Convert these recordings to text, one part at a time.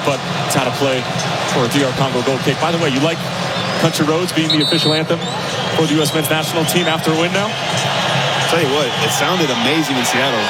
but it's out of play for a DR Congo goal kick. By the way, you like Country Roads being the official anthem for the U.S. men's national team after a win now? I'll tell you what, it sounded amazing in Seattle.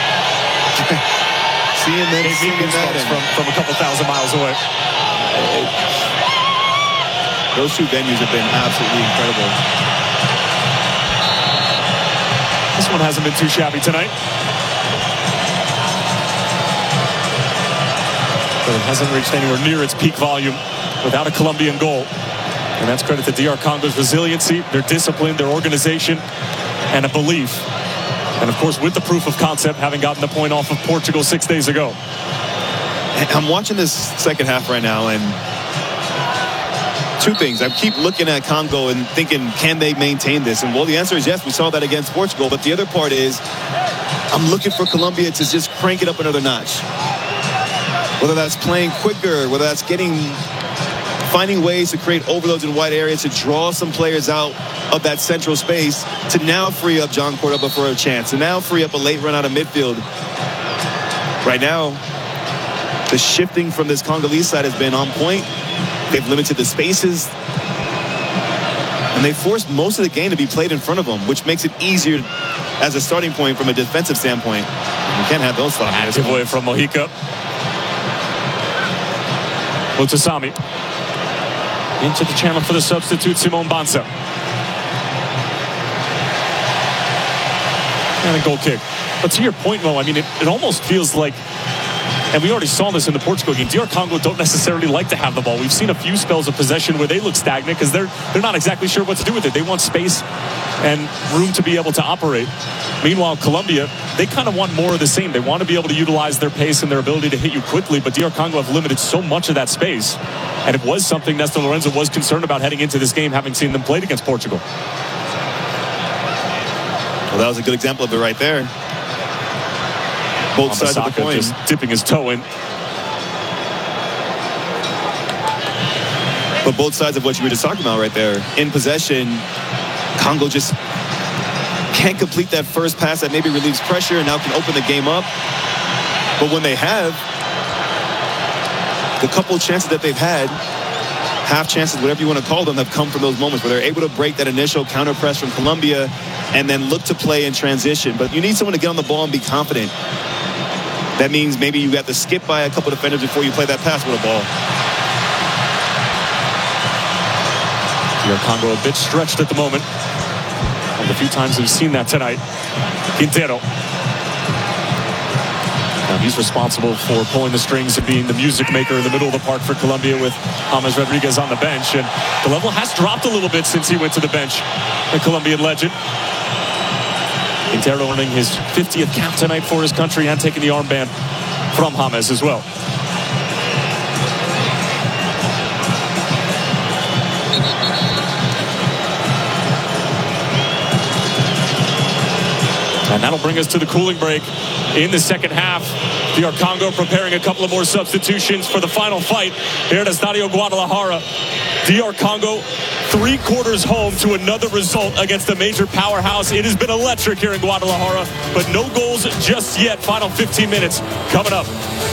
Seeing them singing that from a couple thousand miles away. Those two venues have been absolutely incredible. This one hasn't been too shabby tonight. But it hasn't reached anywhere near its peak volume without a Colombian goal. And that's credit to DR Congo's resiliency, their discipline, their organization, and a belief. And, of course, with the proof of concept, having gotten the point off of Portugal 6 days ago. I'm watching this second half right now, and two things. I keep looking at Congo and thinking, can they maintain this? And, well, the answer is yes. We saw that against Portugal. But the other part is I'm looking for Colombia to just crank it up another notch. Whether that's playing quicker, whether that's finding ways to create overloads in wide areas to draw some players out of that central space to now free up John Cordoba for a chance, to now free up a late run out of midfield. Right now, the shifting from this Congolese side has been on point. They've limited the spaces, and they forced most of the game to be played in front of them, which makes it easier as a starting point from a defensive standpoint. You can't have those thoughts. Active away from Mojica. Mutasami. Into the channel for the substitute, Simon Banza. And a goal kick. But to your point, Mo, I mean, it almost feels like, and we already saw this in the Portugal game, DR Congo don't necessarily like to have the ball. We've seen a few spells of possession where they look stagnant because they're not exactly sure what to do with it. They want space and room to be able to operate. Meanwhile, Colombia, they kind of want more of the same. They want to be able to utilize their pace and their ability to hit you quickly, but DR Congo have limited so much of that space. And it was something Nestor Lorenzo was concerned about heading into this game, having seen them played against Portugal. Well, that was a good example of it right there. Both sides of the coin. Just dipping his toe in. But both sides of what you were just talking about right there. In possession, Congo just can't complete that first pass that maybe relieves pressure and now can open the game up. But when they have, the couple chances that they've had, half chances, whatever you want to call them, have come from those moments where they're able to break that initial counter press from Colombia and then look to play in transition. But you need someone to get on the ball and be confident. That means maybe you got to skip by a couple defenders before you play that pass with a ball. DR Congo a bit stretched at the moment. And the few times we've seen that tonight. Quintero. Now he's responsible for pulling the strings and being the music maker in the middle of the park for Colombia with James Rodriguez on the bench. And the level has dropped a little bit since he went to the bench, the Colombian legend. Quintero earning his 50th cap tonight for his country and taking the armband from James as well. And that'll bring us to the cooling break in the second half. DR Congo preparing a couple of more substitutions for the final fight here at Estadio Guadalajara. DR Congo 3/4 home to another result against a major powerhouse. It has been electric here in Guadalajara, but no goals just yet. Final 15 minutes coming up.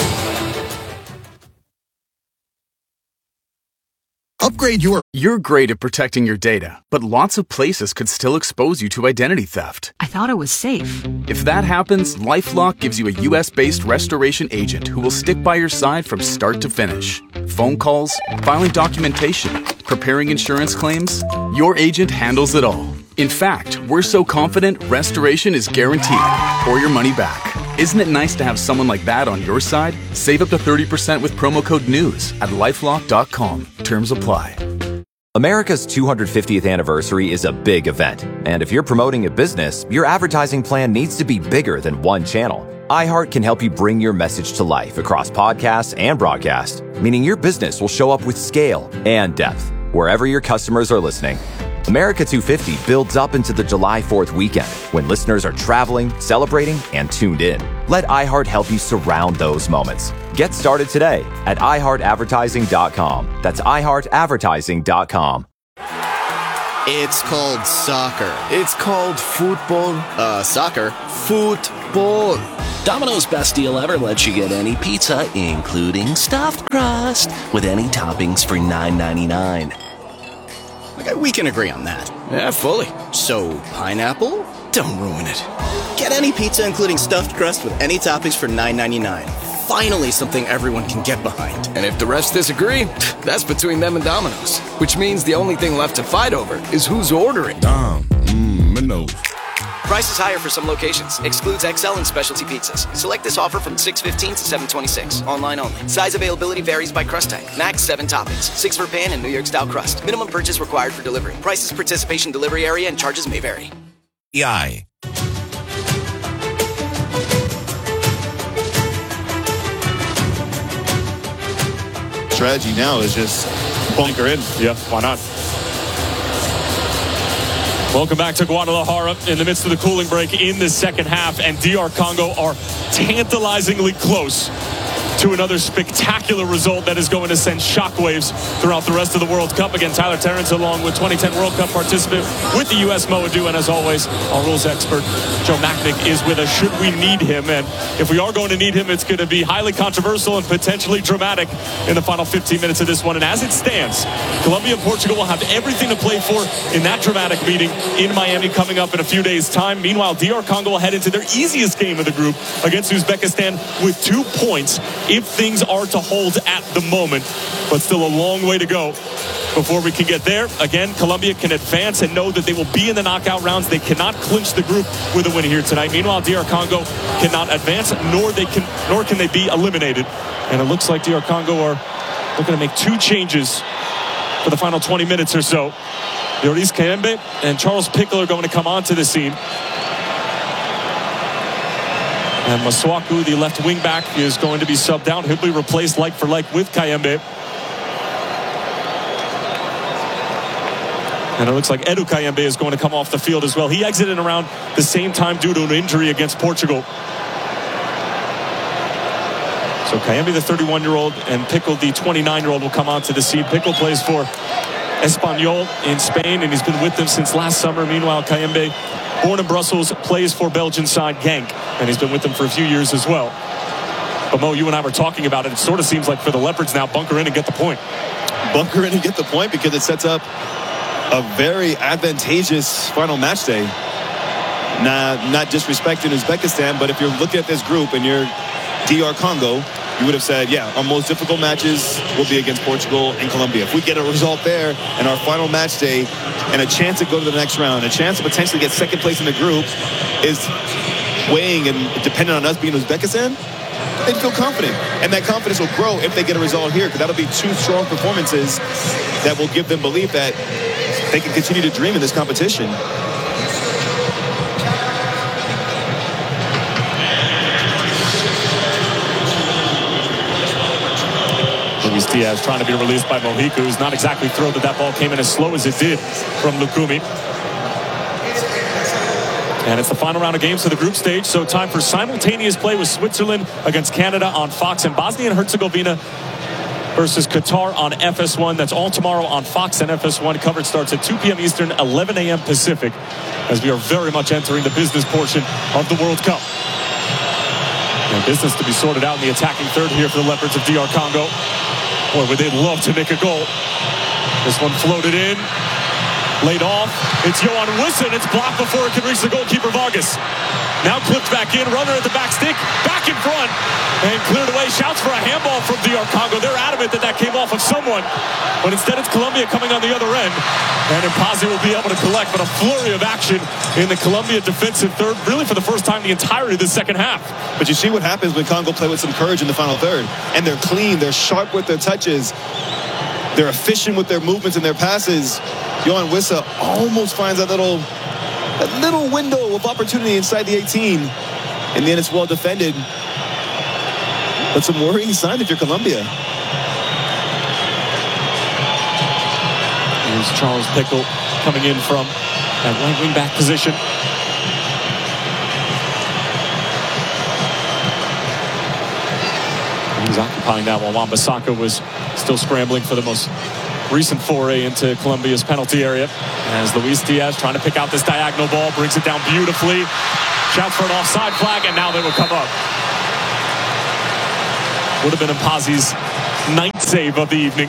Upgrade You're great at protecting your data, but lots of places could still expose you to identity theft. I thought it was safe. If that happens, LifeLock gives you a US-based restoration agent who will stick by your side from start to finish. Phone calls, filing documentation, preparing insurance claims, your agent handles it all. In fact, we're so confident restoration is guaranteed or your money back. Isn't it nice to have someone like that on your side? Save up to 30% with promo code NEWS at LifeLock.com. Terms apply. America's 250th anniversary is a big event. And if you're promoting a business, your advertising plan needs to be bigger than one channel. iHeart can help you bring your message to life across podcasts and broadcast, meaning your business will show up with scale and depth wherever your customers are listening. America 250 builds up into the July 4th weekend when listeners are traveling, celebrating, and tuned in. Let iHeart help you surround those moments. Get started today at iHeartAdvertising.com. That's iHeartAdvertising.com. It's called soccer. It's called football. Soccer. Football. Domino's Best Deal Ever lets you get any pizza, including stuffed crust, with any toppings for $9.99. Okay, we can agree on that. Yeah, fully. So, pineapple? Don't ruin it. Get any pizza, including stuffed crust, with any toppings for $9.99. Finally, something everyone can get behind. And if the rest disagree, that's between them and Domino's. Which means the only thing left to fight over is who's ordering. Domino's. Prices higher for some locations. Excludes XL and specialty pizzas. Select this offer from 6/15 to 7/26. Online only. Size availability varies by crust type. Max 7 toppings. 6 for pan and New York style crust. Minimum purchase required for delivery. Prices, participation, delivery area, and charges may vary. EI. Strategy now is just bunker in. Yeah, why not? Welcome back to Guadalajara in the midst of the cooling break in the second half, and DR Congo are tantalizingly close to another spectacular result that is going to send shockwaves throughout the rest of the World Cup. Again, Tyler Terrence, along with 2010 World Cup participant with the U.S. Moadu, and as always, our rules expert, Joe Machnik, is with us should we need him. And if we are going to need him, it's going to be highly controversial and potentially dramatic in the final 15 minutes of this one. And as it stands, Colombia and Portugal will have everything to play for in that dramatic meeting in Miami coming up in a few days' time. Meanwhile, DR Congo will head into their easiest game of the group against Uzbekistan with 2 points if things are to hold at the moment, but still a long way to go before we can get there. Again, Colombia can advance and know that they will be in the knockout rounds. They cannot clinch the group with a win here tonight. Meanwhile, DR Congo cannot advance, nor can they be eliminated. And it looks like DR Congo are looking to make 2 changes for the final 20 minutes or so. Yoris Kayembe and Charles Pickle are going to come onto the scene. And Masuaku, the left wing back, is going to be subbed out. He'll be replaced like for like with Kayembe. And it looks like Edu Kayembe is going to come off the field as well. He exited around the same time due to an injury against Portugal. So Kayembe, the 31-year-old, and Pickle, the 29-year-old, will come onto the scene. Pickle plays for Espanyol in Spain, and he's been with them since last summer. Meanwhile, Kayembe, born in Brussels, plays for Belgian side Genk, and he's been with them for a few years as well. But Mo, you and I were talking about it. It sort of seems like for the Leopards now, bunker in and get the point. Bunker in and get the point because it sets up a very advantageous final match day. Not disrespecting Uzbekistan, but if you're looking at this group and you're DR Congo, you would have said, yeah, our most difficult matches will be against Portugal and Colombia. If we get a result there in our final match day and a chance to go to the next round, a chance to potentially get second place in the group is weighing and dependent on us being Uzbekistan, they'd feel confident. And that confidence will grow if they get a result here, because that'll be 2 strong performances that will give them belief that they can continue to dream in this competition. Luis Diaz trying to be released by Mojica, who's not exactly thrilled that ball came in as slow as it did from Lukumi. And it's the final round of games to the group stage, so time for simultaneous play with Switzerland against Canada on Fox, and Bosnia and Herzegovina versus Qatar on FS1. That's all tomorrow on Fox and FS1. Coverage starts at 2 p.m. Eastern, 11 a.m. Pacific, as we are very much entering the business portion of the World Cup. And business to be sorted out in the attacking third here for the Leopards of DR Congo. Boy, would they love to make a goal. This one floated in, laid off. It's Yohan Wissa. It's blocked before it can reach the goalkeeper, Vargas. Now clipped back in, runner at the back stick, back in front, and cleared away. Shouts for a handball from DR Congo. They're adamant that came off of someone, but instead it's Colombia coming on the other end, and Mpazi will be able to collect, but a flurry of action in the Colombia defensive third, really for the first time the entirety of the second half. But you see what happens when Congo play with some courage in the final third, and they're clean, they're sharp with their touches, they're efficient with their movements and their passes. Yohan Wissa almost finds that little window of opportunity inside the 18. In the end, it's well defended. But some worrying signs if you're Colombia. Here's Charles Pickle coming in from that right wing back position. He's occupying that while Wan-Bissaka was still scrambling for the most recent foray into Colombia's penalty area. As Luis Diaz trying to pick out this diagonal ball, brings it down beautifully. Shouts for an offside flag, and now they will come up. Would have been Mpazi's ninth save of the evening.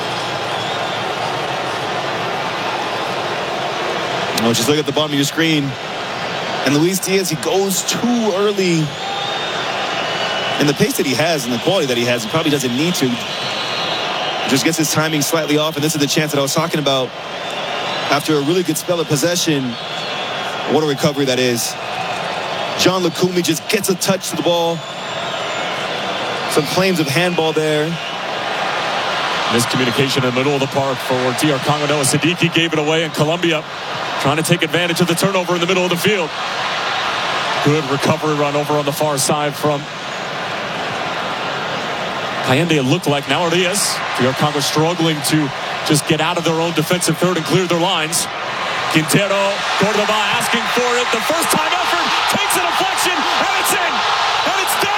Well, just look at the bottom of your screen. And Luis Diaz, he goes too early. And the pace that he has and the quality that he has, he probably doesn't need to. Just gets his timing slightly off, and this is the chance that I was talking about. After a really good spell of possession, what a recovery that is. John Lukumi just gets a touch to the ball. Some claims of handball there. Miscommunication in the middle of the park for DR Congo. Noah Siddiqui gave it away, and Colombia trying to take advantage of the turnover in the middle of the field. Good recovery run over on the far side from Kayende, it looked like. Now Arias. DR Congo struggling to just get out of their own defensive third and clear their lines. Quintero, Cordoba asking for it. The first time effort takes a deflection, and it's in. And it's down.